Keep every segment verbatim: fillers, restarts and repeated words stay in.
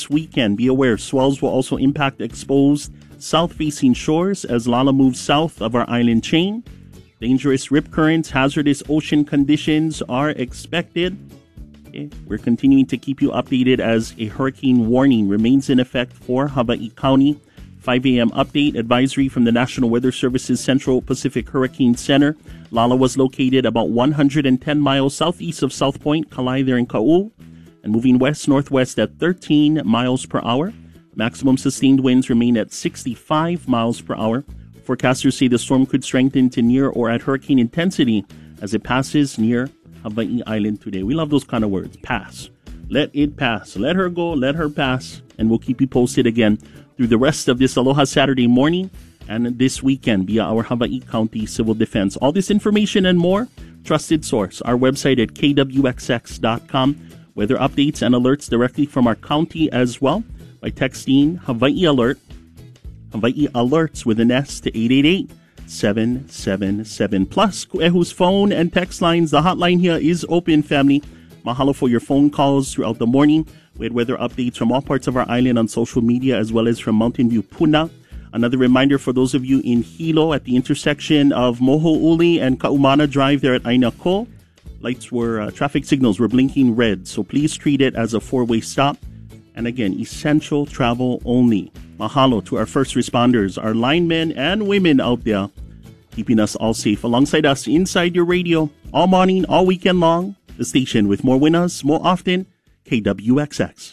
this weekend. Be aware, swells will also impact exposed south-facing shores as Lala moves south of our island chain. Dangerous rip currents, hazardous ocean conditions are expected. Okay. We're continuing to keep you updated as a hurricane warning remains in effect for Hawaii County. five a.m. update advisory from the National Weather Service's Central Pacific Hurricane Center. Lala was located about one hundred ten miles southeast of South Point, Kalai there in Ka'u, and moving west-northwest at thirteen miles per hour. Maximum sustained winds remain at sixty-five miles per hour. Forecasters say the storm could strengthen to near or at hurricane intensity as it passes near Hawaii Island today. We love those kind of words. Pass. Let it pass. Let her go. Let her pass. And we'll keep you posted again through the rest of this Aloha Saturday morning and this weekend via our Hawaii County Civil Defense. All this information and more, trusted source, our website at K W X X dot com. Weather updates and alerts directly from our county as well by texting Hawaii Alert, Hawaii Alerts with an S to eight eight eight, seven seven seven. Plus, Ku'ehu's phone and text lines. The hotline here is open, family. Mahalo for your phone calls throughout the morning. We had weather updates from all parts of our island on social media as well as from Mountain View, Puna. Another reminder for those of you in Hilo at the intersection of Moho'uli and Ka'umana Drive there at Aina Ko. Lights were, uh, traffic signals were blinking red, so please treat it as a four-way stop. And again, essential travel only. Mahalo to our first responders, our linemen and women out there, keeping us all safe. Alongside us inside your radio, all morning, all weekend long, the station with more winners, more often, K W X X.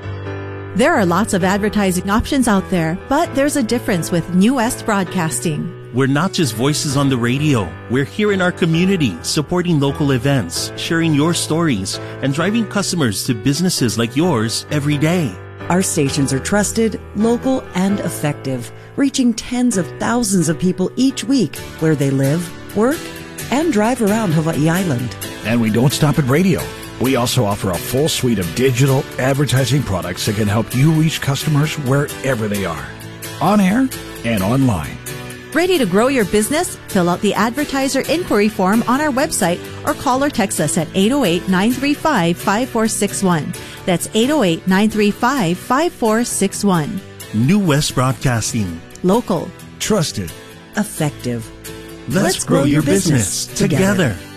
There are lots of advertising options out there, but there's a difference with New West Broadcasting. We're not just voices on the radio. We're here in our community, supporting local events, sharing your stories, and driving customers to businesses like yours every day. Our stations are trusted, local, and effective, reaching tens of thousands of people each week where they live, work, and drive around Hawaii Island. And we don't stop at radio. We also offer a full suite of digital advertising products that can help you reach customers wherever they are, on air and online. Ready to grow your business? Fill out the advertiser inquiry form on our website or call or text us at eight oh eight, nine three five, five four six one. That's eight oh eight, nine three five, five four six one. New West Broadcasting. Local. Trusted. Effective. Let's, Let's grow, grow your business, business together. together.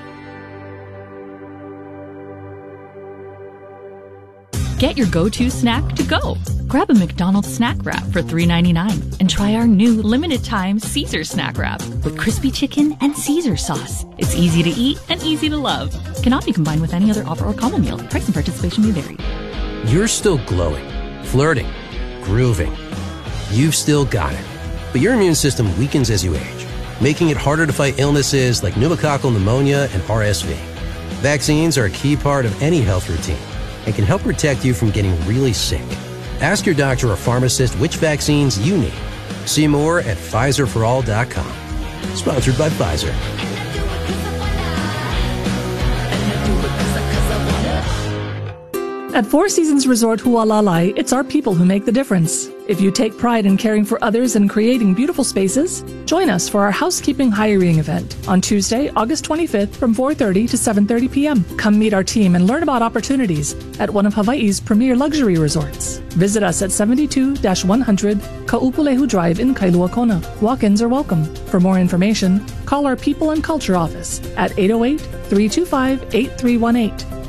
Get your go-to snack to go. Grab a McDonald's snack wrap for three ninety-nine and try our new limited-time Caesar snack wrap with crispy chicken and Caesar sauce. It's easy to eat and easy to love. Cannot be combined with any other offer or combo meal. Price and participation may vary. You're still glowing, flirting, grooving. You've still got it. But your immune system weakens as you age, making it harder to fight illnesses like pneumococcal pneumonia and R S V. Vaccines are a key part of any health routine and can help protect you from getting really sick. Ask your doctor or pharmacist which vaccines you need. See more at Pfizer for all dot com. Sponsored by Pfizer. At Four Seasons Resort Hualalai, it's our people who make the difference. If you take pride in caring for others and creating beautiful spaces, join us for our housekeeping hiring event on Tuesday, August twenty-fifth from four thirty to seven thirty p.m. Come meet our team and learn about opportunities at one of Hawaii's premier luxury resorts. Visit us at seventy-two dash one hundred Ka'upulehu Drive in Kailua Kona. Walk-ins are welcome. For more information, call our People and Culture office at eight oh eight, three two five, eight three one eight.